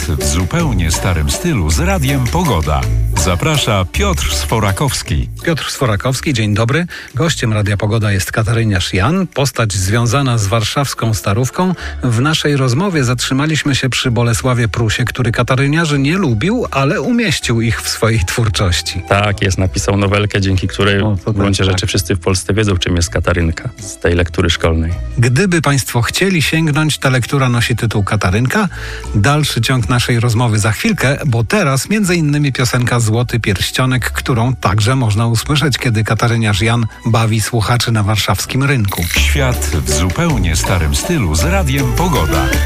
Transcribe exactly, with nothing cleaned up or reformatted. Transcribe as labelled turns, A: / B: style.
A: Świat w zupełnie starym stylu z Radiem Pogoda. Zaprasza Piotr Sforakowski.
B: Piotr Sforakowski, dzień dobry. Gościem Radia Pogoda jest Kataryniarz Jan, postać związana z warszawską Starówką. W naszej rozmowie zatrzymaliśmy się przy Bolesławie Prusie, który kataryniarzy nie lubił, ale umieścił ich w swojej twórczości.
C: Tak, jest, napisał nowelkę, dzięki której
B: O,
C: w gruncie
B: tak.
C: rzeczy wszyscy w Polsce wiedzą, czym jest Katarynka z tej lektury szkolnej.
B: Gdyby Państwo chcieli sięgnąć, ta lektura nosi tytuł Katarynka. Dalszy ciąg naszej rozmowy za chwilkę, bo teraz między innymi piosenka Złoty Pierścionek, którą także można usłyszeć, kiedy kataryniarz Jan bawi słuchaczy na warszawskim rynku.
A: Świat w zupełnie starym stylu z Radiem Pogoda.